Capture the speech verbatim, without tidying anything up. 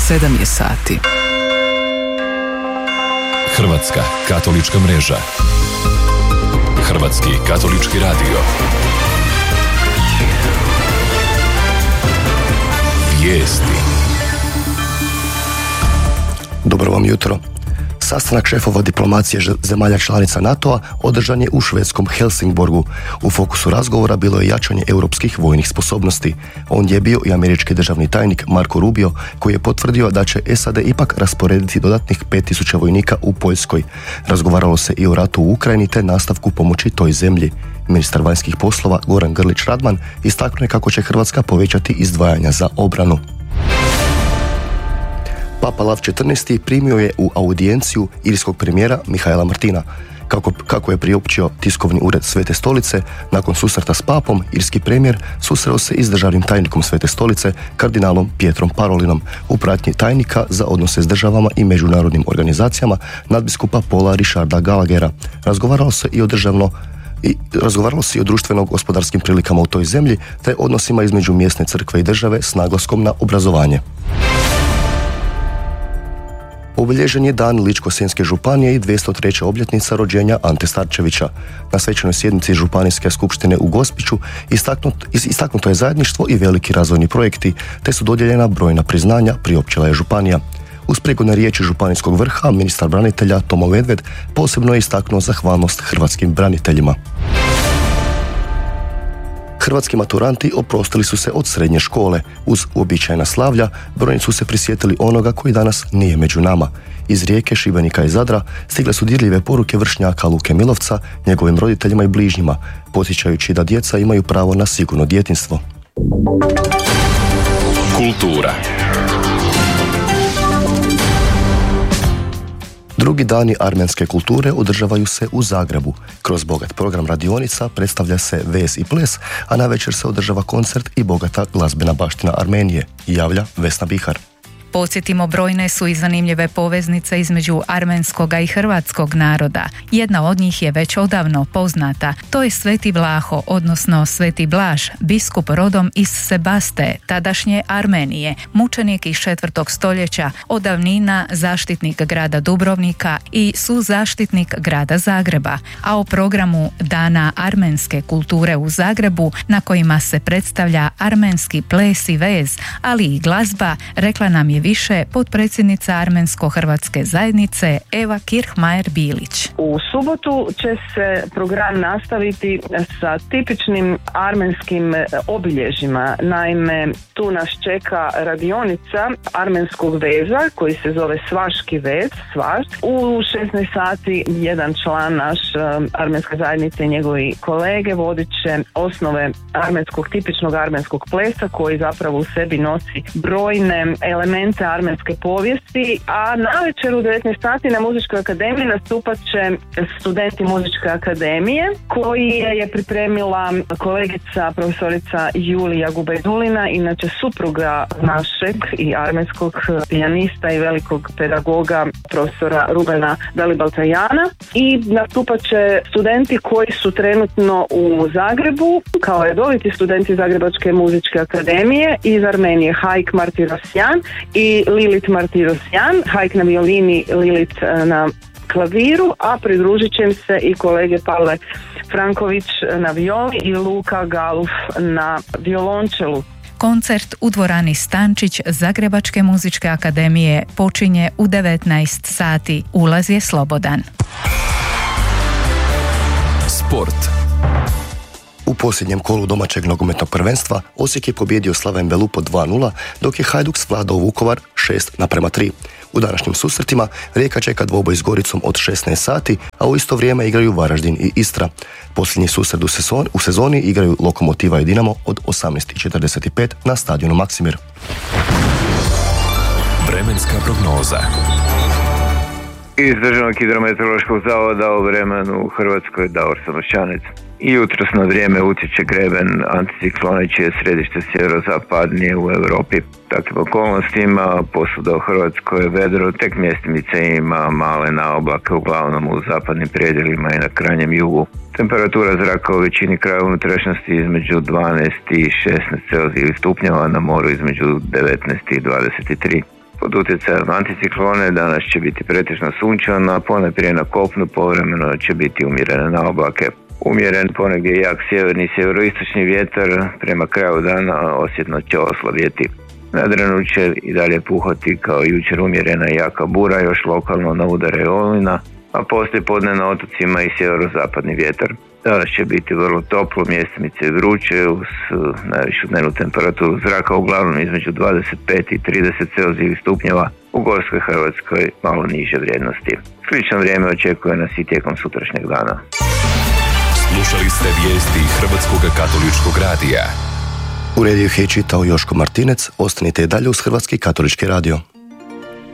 sedam je sati. Hrvatska katolička mreža. Hrvatski katolički radio. Vijesti. Dobro vam jutro. Sastanak šefova diplomacije zemalja članica NATO-a održan je u švedskom Helsingborgu. U fokusu razgovora bilo je jačanje europskih vojnih sposobnosti. On je bio i američki državni tajnik Marco Rubio, koji je potvrdio da će S A D ipak rasporediti dodatnih pet tisuća vojnika u Poljskoj. Razgovaralo se i o ratu u Ukrajini te nastavku pomoći toj zemlji. Ministar vanjskih poslova Goran Grlić Radman istaknuo je kako će Hrvatska povećati izdvajanja za obranu. Papa Lav četrnaesti primio je u audijenciju irskog premijera Mihaela Martina. Kako, kako je priopćio tiskovni ured Svete stolice, nakon susreta s papom, irski premijer susreo se i s državnim tajnikom Svete stolice, kardinalom Pietrom Parolinom, u pratnji tajnika za odnose s državama i međunarodnim organizacijama, nadbiskupa Paula Richarda Gallaghera. Razgovaralo se i o državno I razgovaralo se i o društveno-gospodarskim prilikama u toj zemlji, te odnosima između mjesne crkve i države s naglaskom na obrazovanje. Obilježen je dan Ličko-senjske županije i dvjesto treća obljetnica rođenja Ante Starčevića. Na svečanoj sjednici Županijske skupštine u Gospiću istaknut, istaknuto je zajedništvo i veliki razvojni projekti, te su dodijeljena brojna priznanja, priopćila je županija. Uz prigodne riječi županijskog vrha, ministar branitelja Tomo Medved posebno je istaknuo zahvalnost hrvatskim braniteljima. Hrvatski maturanti oprostili su se od srednje škole. Uz uobičajena slavlja, brojni su se prisjetili onoga koji danas nije među nama. Iz Rijeke, Šibenika i Zadra stigle su dirljive poruke vršnjaka Luke Milovca, njegovim roditeljima i bližnjima, podsjećajući da djeca imaju pravo na sigurno djetinjstvo. Kultura. Drugi dani armenske kulture održavaju se u Zagrebu. Kroz bogat program radionica predstavlja se vez i ples, a navečer se održava koncert i bogata glazbena baština Armenije, javlja Vesna Bihar. Podsjetimo, brojne su i zanimljive poveznice između armenskoga i hrvatskog naroda. Jedna od njih je već odavno poznata. To je Sveti Vlaho, odnosno Sveti Blaž, biskup rodom iz Sebaste, tadašnje Armenije, mučenik iz četvrtog stoljeća, od davnina zaštitnik grada Dubrovnika i suzaštitnik grada Zagreba. A o programu Dana armenske kulture u Zagrebu, na kojima se predstavlja armenski ples i vez, ali i glazba, rekla nam je više potpredsjednica Armensko-hrvatske zajednice Eva Kirchmajer-Bilić. U subotu će se program nastaviti sa tipičnim armenskim obilježjima. Naime, tu nas čeka radionica armenskog veza koji se zove Svaški vez, Svaš. U šesnaest sati jedan član naš armenske zajednice i njegovi kolege vodit će osnove armenskog, tipičnog armenskog plesa koji zapravo u sebi nosi brojne elemente armenske povijesti, a navečer u devetnaest sati na Muzičkoj akademiji nastupat će studenti Muzičke akademije koji je pripremila kolegica profesorica Julija Gubajdulina, inače supruga našeg i armenskog pijanista i velikog pedagoga profesora Rubena Dalibaltajana, i nastupat će studenti koji su trenutno u Zagrebu kao redoviti studenti Zagrebačke muzičke akademije iz Armenije, Haik Martirosjan i Lilit Martirosjan, Haik na violini, Lilit na klaviru, a pridružit će im se i kolege Pavle Franković na violi i Luka Galuf na violončelu. Koncert u dvorani Stančić Zagrebačke muzičke akademije počinje u devetnaest sati. Ulaz je slobodan. Sport. U posljednjem kolu domaćeg nogometnog prvenstva Osijek je pobijedio Slaven Belupo dva nula, dok je Hajduk svladao Vukovar šest naprema tri. U današnjim susretima Rijeka čeka dvoboj s Goricom od šesnaest sati, a u isto vrijeme igraju Varaždin i Istra. Posljednji susret u sezoni, u sezoni igraju Lokomotiva i Dinamo od osamnaest četrdeset pet na stadionu Maksimir. Vremenska prognoza. Iz Državnog hidrometeorološkog zavoda o vremenu u Hrvatskoj Davor Samošćanec. I jutros na vrijeme utječe greben anticiklona čije je središte sjeverozapadnije u Europi. Takvim okolnostima posuda u Hrvatskoj je vedro, tek mjestimice ima male naoblake, uglavnom u zapadnim predjelima i na krajnjem jugu. Temperatura zraka u većini krajeva unutrašnjosti između dvanaest i šesnaest Celzijevih stupnjeva, na moru između devetnaest i dvadeset tri. Pod utjecajem anticiklone danas će biti pretežno sunčano, ponajprije na kopnu povremeno će biti umjerene na oblake. Umjeren, ponegdje jak sjeverni i sjeveroistočni vjetar, prema kraju dana osjetno će oslabjeti. Na Jadranu će i dalje puhati kao jučer umjerena i jaka bura, još lokalno na udare olujna, a poslije podne na otocima i sjeverozapadni vjetar. Danas će biti vrlo toplo, mjestimice vruće, uz najvišu dnevnu temperaturu zraka uglavnom između dvadeset pet i trideset celzijevih stupnjeva, u Gorskoj Hrvatskoj malo niže vrijednosti. Slično vrijeme očekuje nas i tijekom sutrašnjeg dana. Slušali ste vijesti Hrvatskog katoličkog radija. Uredio ih je čitao Joško Martinec. Ostanite i dalje uz Hrvatski katolički radio.